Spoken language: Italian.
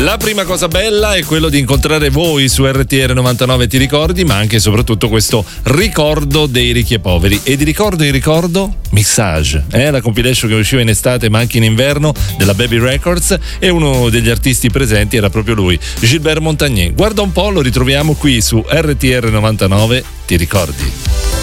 La prima cosa bella è quello di incontrare voi su RTR 99 Ti ricordi, ma anche e soprattutto questo ricordo dei ricchi e poveri. E di ricordo in ricordo Mixage, la compilation che usciva in estate ma anche in inverno della Baby Records, e uno degli artisti presenti era proprio lui, Gilbert Montagné. Guarda un po', lo ritroviamo qui su RTR 99 Ti ricordi.